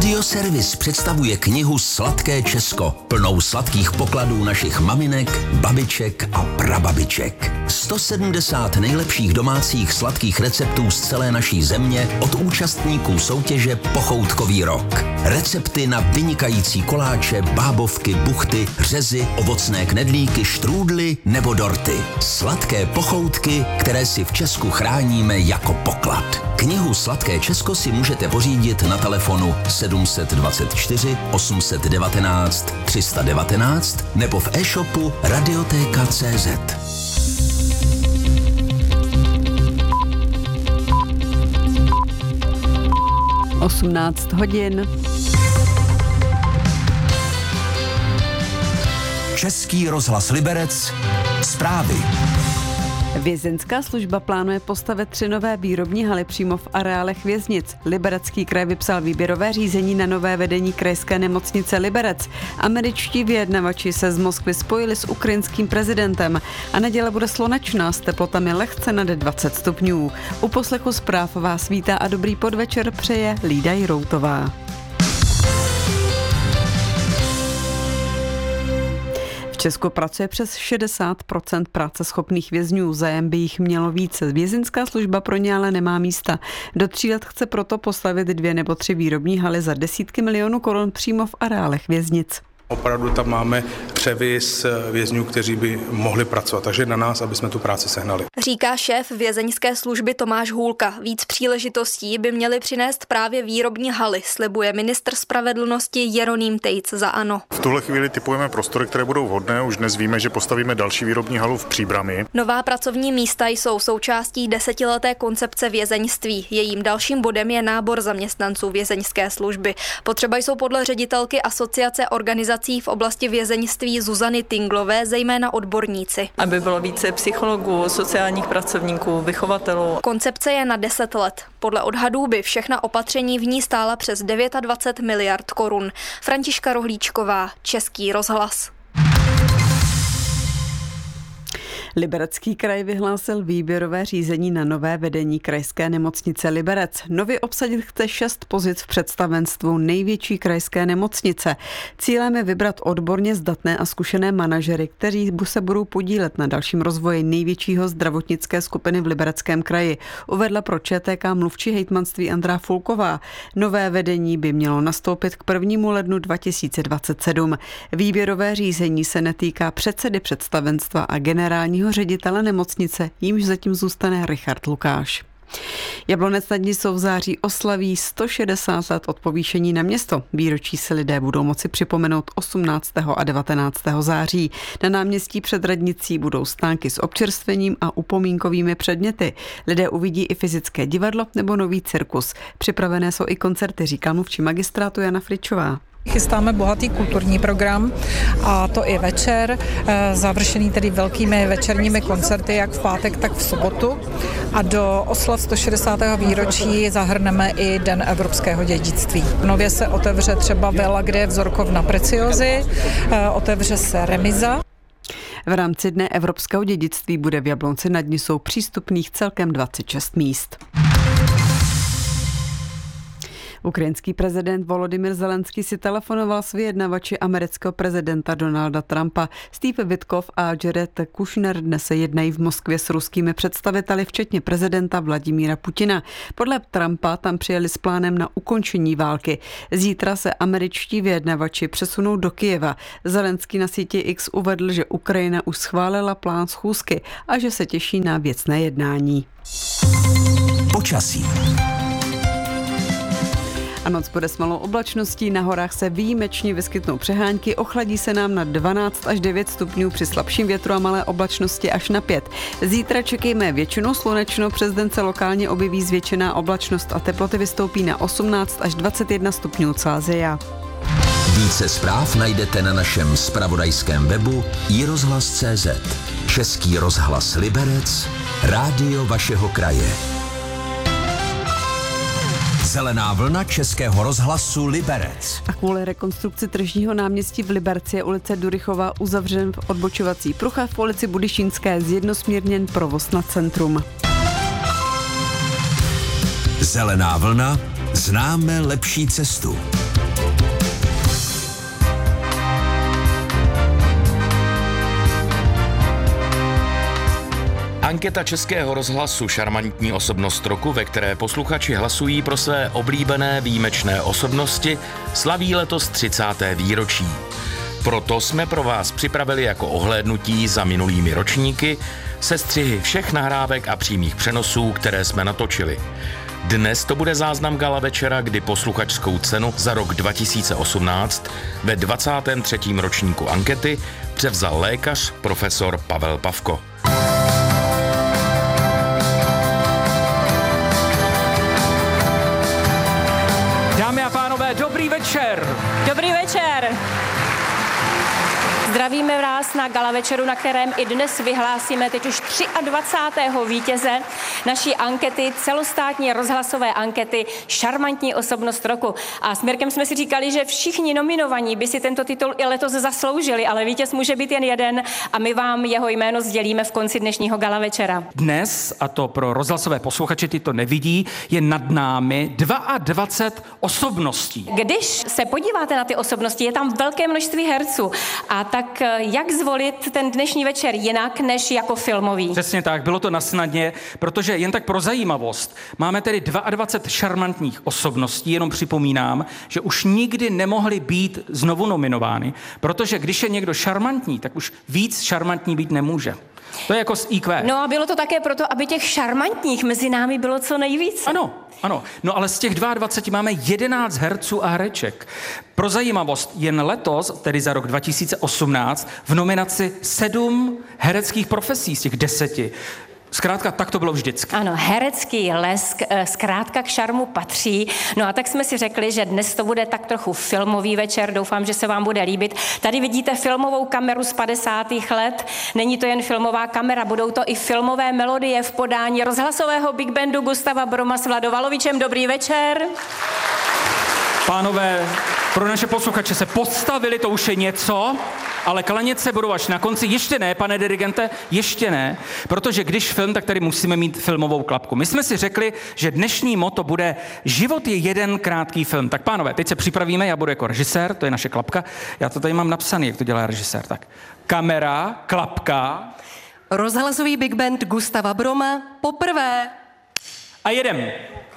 Radioservis představuje knihu Sladké Česko, plnou sladkých pokladů našich maminek, babiček a prababiček. 170 nejlepších domácích sladkých receptů z celé naší země od účastníků soutěže Pochoutkový rok. Recepty na vynikající koláče, bábovky, buchty, řezy, ovocné knedlíky, štrůdly nebo dorty. Sladké pochoutky, které si v Česku chráníme jako poklad. Knihu Sladké Česko si můžete pořídit na telefonu 724 819 319 nebo v e-shopu Radioteka.cz. 18 hodin. Český rozhlas Liberec. Zprávy. Vězeňská služba plánuje postavit 3 nové výrobní haly přímo v areálech věznic. Liberecký kraj vypsal výběrové řízení na nové vedení krajské nemocnice Liberec. Američtí vyjednavači se z Moskvy spojili s ukrajinským prezidentem a neděle bude slunečná s teplotami lehce nad 20 stupňů. U poslechu zpráv vás vítá a dobrý podvečer přeje Lída Jiroutová. V Česku pracuje přes 60% práceschopných vězňů, zájem by jich mělo více. Vězeňská služba pro ně ale nemá místa. Do 3 let chce proto postavit 2 nebo 3 výrobní haly za desítky milionů korun přímo v areálech věznic. Opravdu tam máme převis vězňů, kteří by mohli pracovat, takže na nás, aby jsme tu práci sehnali. Říká šéf vězeňské služby Tomáš Hůlka. Víc příležitostí by měly přinést právě výrobní haly, slibuje ministr spravedlnosti Jeroným Tejc za ANO. V tuhle chvíli typujeme prostory, které budou vhodné. Už dnes víme, že postavíme další výrobní halu v Příbrami. Nová pracovní místa jsou součástí 10leté koncepce vězeňství. Jejím dalším bodem je nábor zaměstnanců vězeňské služby. Potřeba jsou podle ředitelky Asociace organizací v oblasti vězeňství Zuzany Tinglové zejména odborníci. Aby bylo více psychologů, sociálních pracovníků, vychovatelů. Koncepce je na 10 let. Podle odhadů by všechna opatření v ní stála přes 29 miliard korun. Františka Rohlíčková, Český rozhlas. Liberecký kraj vyhlásil výběrové řízení na nové vedení krajské nemocnice Liberec. Nově obsadit chce 6 pozic v představenstvu největší krajské nemocnice. Cílem je vybrat odborně zdatné a zkušené manažery, kteří se budou podílet na dalším rozvoji největšího zdravotnické skupiny v Libereckém kraji. Uvedla pro ČTK mluvčí hejtmanství Andrá Fulková. Nové vedení by mělo nastoupit k 1. lednu 2027. Výběrové řízení se netýká předsedy představenstva a generálního ředitele nemocnice, jímž zatím zůstane Richard Lukáš. Jablonec nad Nisou v září oslaví 160 let od povýšení na město. Výročí si lidé budou moci připomenout 18. a 19. září. Na náměstí před radnicí budou stánky s občerstvením a upomínkovými předměty. Lidé uvidí i fyzické divadlo nebo nový cirkus. Připravené jsou i koncerty, říká mluvčí magistrátu Jana Fričová. Chystáme bohatý kulturní program a to i večer, završený tedy velkými večerními koncerty jak v pátek, tak v sobotu. A do oslav 160. výročí zahrneme i Den evropského dědictví. Nově se otevře třeba vila, kde je vzorkovna Preciozy, otevře se remiza. V rámci Dne evropského dědictví bude v Jablonci nad Nisou přístupných celkem 26 míst. Ukrajinský prezident Volodymyr Zelenský si telefonoval s vyjednavači amerického prezidenta Donalda Trumpa. Steve Witkoff a Jared Kushner dnes se jednají v Moskvě s ruskými představiteli, včetně prezidenta Vladimíra Putina. Podle Trumpa tam přijeli s plánem na ukončení války. Zítra se američtí vyjednavači přesunou do Kyjeva. Zelenský na síti X uvedl, že Ukrajina už schválila plán schůzky a že se těší na věcné jednání. Počasí. A noc bude s malou oblačností, na horách se výjimečně vyskytnou přehánky, ochladí se nám na 12 až 9 stupňů při slabším větru a malé oblačnosti až na 5. Zítra čekejme většinou slunečno, přes den se lokálně objeví zvětšená oblačnost a teploty vystoupí na 18 až 21 stupňů Celsia. Více zpráv najdete na našem zpravodajském webu iRozhlas.cz. Český rozhlas Liberec, rádio vašeho kraje. Zelená vlna Českého rozhlasu Liberec. A kvůli rekonstrukci tržního náměstí v Liberci je ulice Durychova uzavřen v odbočovací pruh a v ulici Budyšínské zjednosměrněn provoz na centrum. Zelená vlna, známe lepší cestu. Anketa Českého rozhlasu Šarmantní osobnost roku, ve které posluchači hlasují pro své oblíbené výjimečné osobnosti, slaví letos 30. výročí. Proto jsme pro vás připravili jako ohlédnutí za minulými ročníky sestřihy všech nahrávek a přímých přenosů, které jsme natočili. Dnes to bude záznam gala večera, kdy posluchačskou cenu za rok 2018 ve 23. ročníku ankety převzal lékař profesor Pavel Pavko. Dámy a pánové, dobrý večer! Dobrý večer! Zdravíme vás na gala večeru, na kterém i dnes vyhlásíme teď už 23. vítěze naší ankety, celostátní rozhlasové ankety Šarmantní osobnost roku. A s Mirkem jsme si říkali, že všichni nominovaní by si tento titul i letos zasloužili, ale vítěz může být jen jeden a my vám jeho jméno sdělíme v konci dnešního gala večera. Dnes, a to pro rozhlasové posluchače, ty to nevidí, je nad námi 22 osobností. Když se podíváte na ty osobnosti, je tam velké množství herců a tak jak zvolit ten dnešní večer jinak než jako filmový? Přesně tak, bylo to na snadě, protože jen tak pro zajímavost, máme tedy 22 šarmantních osobností, jenom připomínám, že už nikdy nemohly být znovu nominovány, protože když je někdo šarmantní, tak už víc šarmantní být nemůže. To je jako s IQ. No a bylo to také proto, aby těch šarmantních mezi námi bylo co nejvíce. Ano, no ale z těch 22 máme 11 herců a hereček. Pro zajímavost, jen letos, tedy za rok 2018, v nominaci 7 hereckých profesí z těch 10. Zkrátka, tak to bylo vždycky. Ano, herecký lesk zkrátka k šarmu patří. No a tak jsme si řekli, že dnes to bude tak trochu filmový večer, doufám, že se vám bude líbit. Tady vidíte filmovou kameru z 50. let. Není to jen filmová kamera, budou to i filmové melodie v podání rozhlasového big bandu Gustava Broma s Vladou Valovičem. Dobrý večer. Pánové, pro naše posluchače se postavili, to už je něco, ale klanět se budou až na konci. Ještě ne, pane dirigente, ještě ne, protože když film, tak tady musíme mít filmovou klapku. My jsme si řekli, že dnešní motto bude Život je jeden krátký film. Tak pánové, teď se připravíme, já budu jako režisér, to je naše klapka. Já to tady mám napsaný, jak to dělá režisér. Tak kamera, klapka. Rozhlasový big band Gustava Broma poprvé. A jedem.